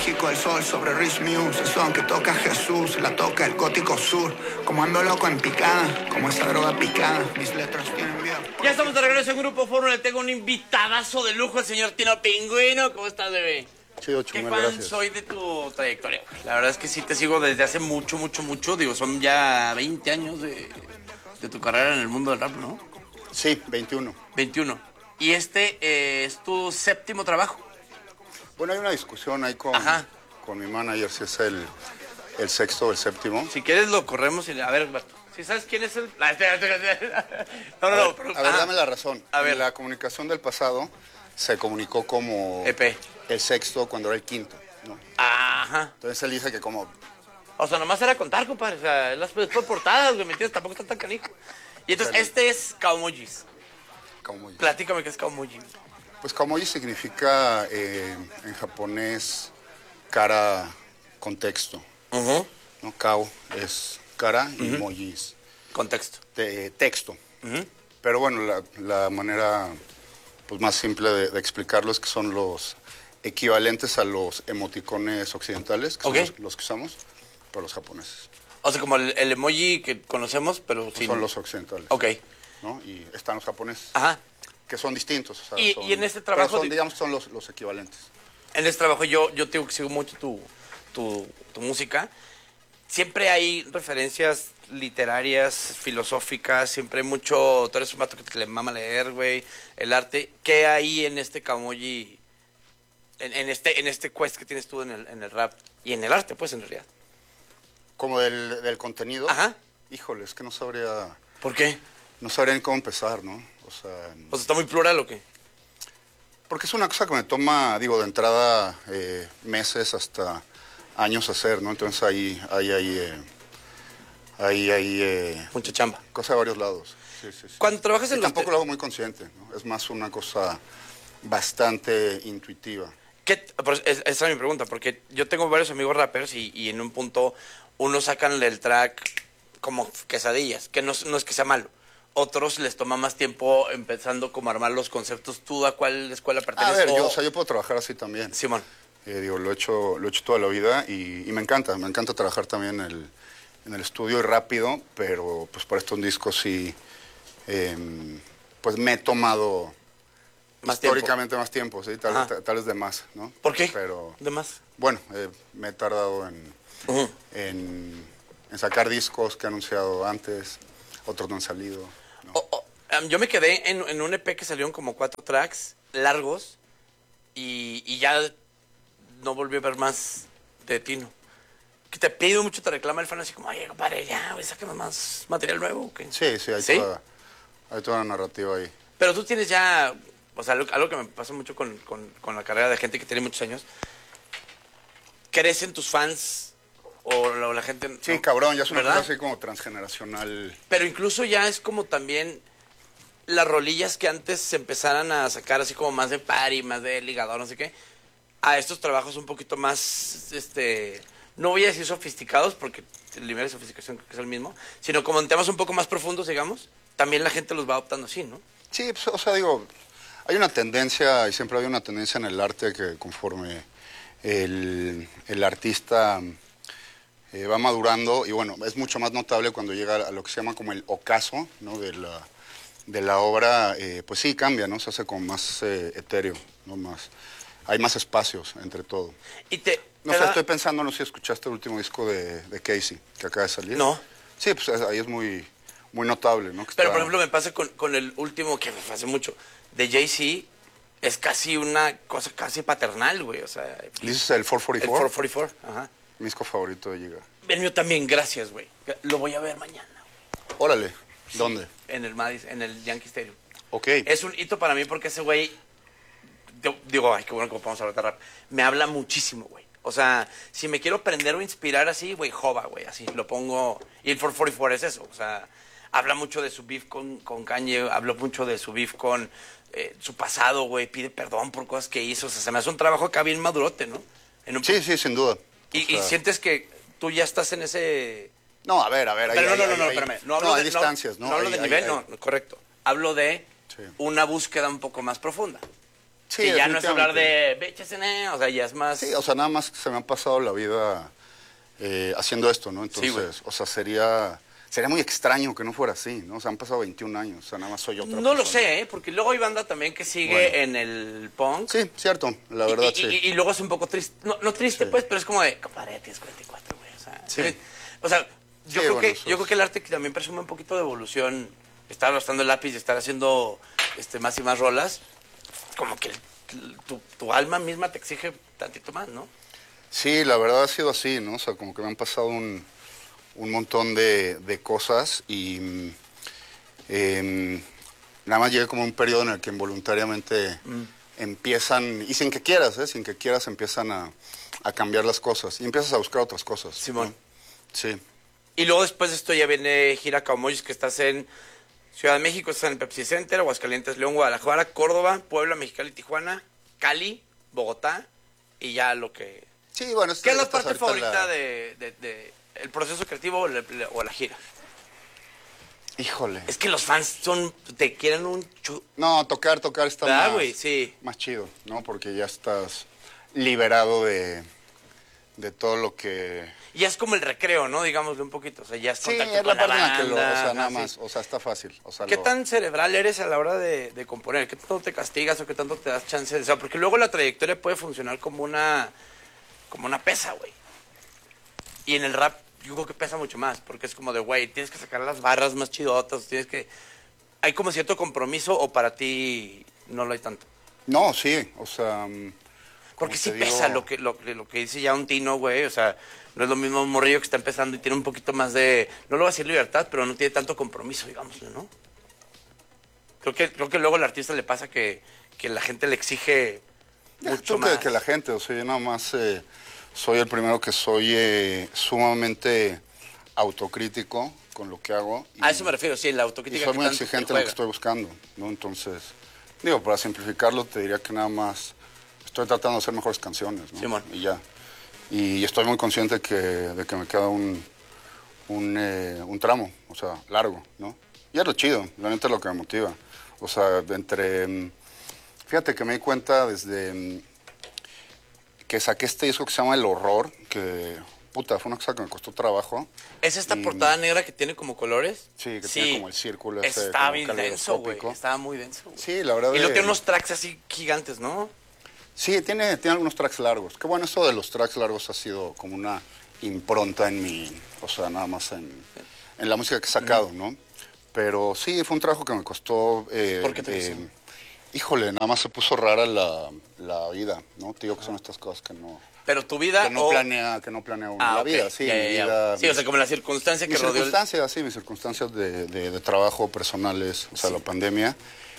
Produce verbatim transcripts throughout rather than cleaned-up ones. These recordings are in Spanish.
México, el sol sobre Rich Muse. El son que toca Jesús, la toca el gótico sur. Como ando loco en picada, como esa droga picada. Mis letras tienen vida. Ya estamos de regreso en Grupo Fórmula. Tengo un invitadazo de lujo, el señor Tino Pingüino. ¿Cómo estás, bebé? Chido, Qué Chumel, fan gracias. soy de tu trayectoria. La verdad es que sí te sigo desde hace mucho, mucho, mucho. Digo, son ya veinte años de, de tu carrera en el mundo del rap, ¿no? Sí, veintiuno. veintiuno. Y este eh, es tu séptimo trabajo. Bueno, hay una discusión ahí con, Ajá. con mi manager si es el, el sexto o el séptimo. Si quieres lo corremos y... A ver, Alberto. ¿Sí sabes quién es el...? Ah, espera, espera, espera. No, no, A no. ver, pero- a ver, ah, dame la razón. A ver. En la comunicación del pasado se comunicó como E P. el sexto cuando era el quinto, ¿no? Ajá. Entonces él dice que como... O sea, nomás era contar, compadre. O sea, las por portadas, güey, ¿me entiendes? Tampoco está tan canijo. Y entonces, Sale. este es Kaomojis. Kaumoji. Platícame qué es Kaomoji. Pues Kaumoji significa eh, en japonés cara contexto, Ujú. ¿no? Kao es cara y moji es Contexto. de- texto. Ujú. Pero bueno, la, la manera pues, más simple de, de explicarlo es que son los equivalentes a los emoticones occidentales, que Ok. son los, los que usamos, para los japoneses. O sea, como el, el emoji que conocemos, pero sin... Son los occidentales. Ok. ¿No? Y están los japoneses, Ajá. que son distintos. o sea, Y- son- y en este pero trabajo son, de- digamos, son los, los equivalentes. En este trabajo yo, yo te digo que sigo mucho tu, tu, tu música. Siempre hay referencias literarias, filosóficas, siempre hay mucho... Tú eres un vato que le mama leer, güey, el arte. ¿Qué hay en este Kaomoji, en, en este en este quest que tienes tú en el, en el rap y en el arte, pues, en realidad? Como del, del contenido. Ajá. Híjole, es que no sabría, ¿Por qué? no sabría ni cómo empezar, ¿no? O sea, O sea, ¿está muy plural o qué? porque es una cosa que me toma, digo, de entrada eh, meses hasta años hacer, ¿no? Entonces ahí hay, ahí, eh, ahí, ahí, eh, Mucha chamba. cosa de varios lados. Sí, sí, sí. Cuando trabajas en Y los... tampoco lo hago muy consciente, ¿no? Es más una cosa bastante intuitiva. ¿Qué, pues, es- esa es mi pregunta, porque yo tengo varios amigos rappers y, y en un punto unos sacan el track como quesadillas, que no, es- no es que sea malo. Otros les toma más tiempo empezando como a armar los conceptos. ¿Tú a cuál escuela A perteneces? ver, yo, O- o sea, yo puedo trabajar así también. Simón. Eh, digo, lo he hecho, lo he hecho toda la vida y, y me encanta, me encanta trabajar también en el, en el estudio y rápido, pero pues para estos discos sí, em, pues me he tomado Más tiempo. históricamente más tiempo, sí, tal, Ajá. tal, tal vez de más, ¿no? ¿Por qué? Pero ¿De más? bueno, eh, me he tardado en, Ujú. en, en sacar discos que he anunciado antes, otros no han salido. ¿no? O- o, em, yo me quedé en, en un E P que salieron como cuatro tracks largos y, y ya no volví a ver más de Tino. Que te pido mucho, te reclama el fan así como, oye, compadre, ya, güey, sácame más material nuevo. ¿O qué? Sí, sí, hay, ¿Sí? Toda, hay toda una narrativa ahí. Pero tú tienes ya, o sea, algo, algo que me pasa mucho con, con, con la carrera de gente que tiene muchos años, ¿crecen tus fans o la, o la gente? Sí, no? cabrón, ya es una ¿Verdad? cosa así como transgeneracional. Pero incluso ya es como también las rolillas que antes se empezaran a sacar así como más de party, más de ligador, no sé qué, a estos trabajos un poquito más, este, no voy a decir sofisticados porque el nivel de sofisticación creo que es el mismo, sino como en temas un poco más profundos, digamos, también la gente los va adoptando así, ¿no? Sí, pues, o sea, digo, hay una tendencia, y siempre hay una tendencia en el arte que conforme el, el artista eh, va madurando, y bueno, es mucho más notable cuando llega a lo que se llama como el ocaso, ¿no? De la, de la obra, eh, pues sí, cambia, ¿no? Se hace como más eh, etéreo, ¿no? Más, hay más espacios entre todo. Y te... No te sé, da- estoy pensando, no sé si escuchaste el último disco de, de Casey, que acaba de salir. No. Sí, pues es- ahí es muy, muy notable, ¿no? Que Pero, está- por ejemplo, me pasa con, con el último, que me hace mucho, de Jay-Z, es casi una cosa casi paternal, güey, o sea... ¿Dices el El cuatrocientos cuarenta y cuatro? cuatrocientos cuarenta y cuatro, ajá. Mi disco favorito de Giga. El mío también, gracias, güey. Lo voy a ver mañana, güey. Órale, ¿dónde? En el Madis, en el Yankee Stadium. Ok. Es un hito para mí porque ese güey, yo- digo, ay, qué bueno que podamos hablar de rap, me habla muchísimo, güey. O sea, si me quiero aprender o inspirar así, güey, Jova, güey, así, lo pongo... Y el cuatrocientos cuarenta y cuatro es eso, o sea, habla mucho de su beef con, con Kanye, habla mucho de su beef con eh, su pasado, güey, pide perdón por cosas que hizo, o sea, se me hace un trabajo acá bien madurote, ¿no? En un Sí, sí, sin duda. y, O y sea, sientes que tú ya estás en ese... No, a ver, a ver. ahí- Pero no, ahí- no, no, ahí- no, ahí- espérame. No, hablo hay de, distancias, ¿no? No hablo Ahí- de ahí- nivel, ahí- no, correcto. Hablo de Sí. una búsqueda un poco más profunda. Sí, Sí, ya no es hablar definitivamente. de beches en eh, o sea, ya es más. Sí, o sea, nada más que se me ha pasado la vida eh, haciendo esto, ¿no? Sí, güey. Entonces, o sea, sería, sería muy extraño que no fuera así, ¿no? O sea, han pasado veintiún años, o sea, nada más soy otra No lo persona. sé, ¿eh? Porque luego hay banda también que sigue Bueno. en el punk. Sí, cierto, la Y- verdad, y, sí. y- y luego es un poco triste. No, no triste, Sí. pues, pero es como de, compadre, tienes cuarenta y cuatro, güey. O sea, Sí. ¿sí? O sea, yo, Sí, creo bueno, que, eso yo es. creo que el arte que también presume un poquito de evolución. Estar gastando el lápiz y estar haciendo este, más y más rolas. Como que el- tu, tu alma misma te exige tantito más, ¿no? Sí, la verdad ha sido así, ¿no? O sea, como que me han pasado un, un montón de, de cosas y mm, em, nada más llegué como a un periodo en el que involuntariamente empiezan, y sin que quieras, ¿eh? Sin que quieras empiezan a, a cambiar las cosas y empiezas a buscar otras cosas. Simón. ¿no? Sí. Y luego después de esto ya viene gira Caumoyis, que estás en Ciudad de México, estás en el Pepsi Center, Aguascalientes, León, Guadalajara, Córdoba, Puebla, Mexicali, Tijuana, Cali, Bogotá, y ya lo que... Sí, bueno, ¿Qué es la esta parte ahorita favorita la- de, de- de el proceso creativo o la, o la gira? Híjole. Es que los fans son, te quieren un chu... No, tocar, tocar está ¿Verdad, más, güey? Sí. más chido, ¿no? Porque ya estás liberado de, de todo lo que... Y ya es como el recreo, ¿no? Digámosle un poquito. O sea, ya es Sí, contacto es con la parte en la que lo... O banda, sea, nada ajá, más, sí. o sea, está fácil. O sea, ¿Qué lo- tan cerebral eres a la hora de, de componer? ¿Qué tanto te castigas o qué tanto te das chance? O sea, porque luego la trayectoria puede funcionar como una, como una pesa, güey. Y en el rap yo creo que pesa mucho más, porque es como de, güey, tienes que sacar las barras más chidotas, tienes que... ¿Hay como cierto compromiso o para ti no lo hay tanto? No, sí, o sea... mm, Porque como sí te pesa digo- lo que, lo, que- lo que dice ya un Tino, güey. O sea, no es lo mismo un morrillo que está empezando y tiene un poquito más de... No lo voy a decir libertad, pero no tiene tanto compromiso, digámoslo, ¿no? Creo que, creo que luego al artista le pasa que, que la gente le exige mucho Creo que, más. que la gente, o sea, yo nada más eh, soy el primero que soy eh, sumamente autocrítico con lo que hago. y- A eso me refiero, sí, la Y autocrítica. soy que muy tanto te exigente en lo que juega. estoy buscando, ¿no? Entonces, digo, para simplificarlo, te diría que nada más estoy tratando de hacer mejores canciones, ¿no? Simón. Y ya. Y estoy muy consciente que, de que me queda un, un, eh, un tramo, o sea, largo, ¿no? Y es lo chido, la neta es lo que me motiva. O sea, de entre... mm, Fíjate que me di cuenta desde mm, que saqué este disco que se llama El Horror, que, puta, fue una cosa que me costó trabajo. ¿Es esta Y- portada negra que tiene como colores? Sí, que tiene como el círculo ese Estaba como bien denso, güey. caleidoscópico. Estaba muy denso, güey. Sí, la verdad Y luego de- tiene unos tracks así gigantes, ¿no? Sí, tiene, tiene algunos tracks largos. Que bueno, esto de los tracks largos ha sido como una impronta en mi, o sea, nada más en, en la música que he sacado, ¿no? Pero sí, fue un trabajo que me costó... eh, ¿Por qué te eh, costó? híjole, nada más se puso rara la, la vida, ¿no? Te digo que son estas cosas que no, Pero tu vida que no o... planea, que no planea uno. Ah, la ok. vida, sí, Ya, mi ya, ya. vida. Sí, o sea, como la circunstancia que mis rodeó el... circunstancias, sí, mis circunstancias de, de- de trabajo personales, o sea, Sí. la pandemia.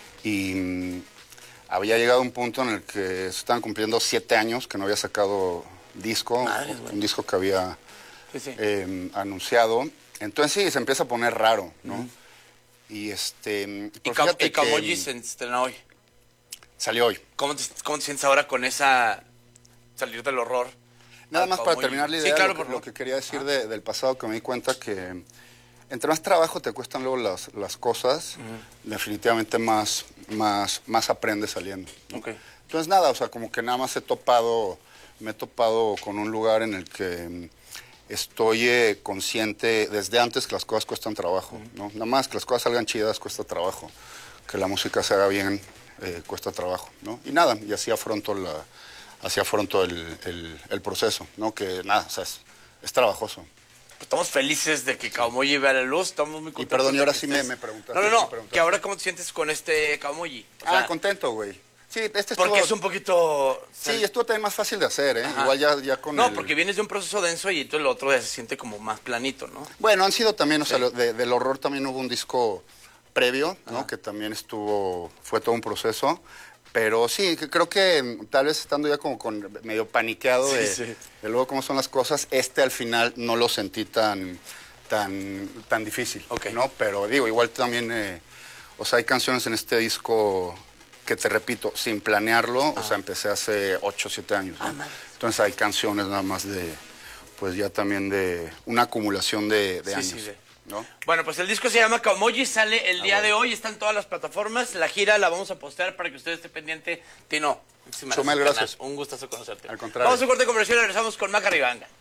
Y mm, había llegado un punto en el que se estaban cumpliendo siete años que no había sacado disco, Madres, güey. un disco que había Sí, sí. eh, anunciado. Entonces sí, se empieza a poner raro, ¿no? Y este... Y, pues Cam- fíjate y Camoyi que se estrena hoy. salió hoy. ¿Cómo te, ¿Cómo te sientes ahora con esa... salir del horror? Nada al más para Camoyi? terminar la Sí, idea, claro, lo, que, por lo favor. que quería decir de- del pasado, que me di cuenta que entre más trabajo te cuestan luego las, las cosas, definitivamente más, más, más aprendes saliendo, ¿no? Ok. Entonces nada, o sea, como que nada más he topado, me he topado con un lugar en el que mm, estoy eh, consciente desde antes que las cosas cuestan trabajo, ¿no? Nada más que las cosas salgan chidas cuesta trabajo, que la música se haga bien eh, cuesta trabajo, ¿no? Y nada, y así afronto la, así afronto el, el- el proceso, ¿no? Que nada, o sea, es, es trabajoso. Pues estamos felices de que Camoyi vea la luz, estamos muy contentos. perdón, y de ahora que sí me- estés- me preguntaste, No, no, me no, preguntaste. que ahora cómo te sientes con este Camoyi. O Ah, sea, contento, güey. Sí, este estuvo, porque es un poquito... sí, estuvo también más fácil de hacer, ¿eh? Ajá. Igual ya, ya con No, el- porque vienes de un proceso denso y entonces lo otro ya se siente como más planito, ¿no? Bueno, han sido también, o sea, Sí. lo- de- del horror también hubo un disco previo, ¿no? Que también estuvo, fue todo un proceso. Pero sí, que creo que mm, tal vez estando ya como con medio paniqueado Sí, de, sí. de luego cómo son las cosas, este al final no lo sentí tan, tan, tan difícil, Ok. ¿no? Pero digo, igual también, eh, o sea, hay canciones en este disco que te repito, sin planearlo, o sea, empecé hace ocho o siete años, ¿no? Ah, madre. Entonces hay canciones nada más de, pues ya también de una acumulación de, de Sí, años. sí, de- ¿no? Bueno, pues el disco se llama Kaumoji, sale el Ah, día bueno. de hoy, está en todas las plataformas. La gira la vamos a postear para que usted esté pendiente. Tino, muchísimas Chumel, gracias. gracias. carnal. Un gustazo conocerte. Al contrario. Vamos a un corte comercial y regresamos con Maca Ribanga.